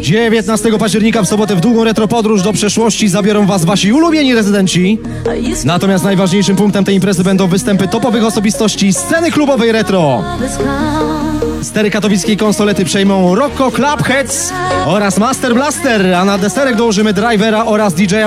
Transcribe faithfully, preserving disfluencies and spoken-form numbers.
dziewiętnastego października w sobotę w długą retropodróż do przeszłości zabiorą was wasi ulubieni rezydenci. Natomiast najważniejszym punktem tej imprezy będą występy topowych osobistości sceny klubowej retro. Stery katowickiej konsolety przejmą Rocco Clubheads oraz Master Blaster, a na deserek dołożymy Drivera oraz D J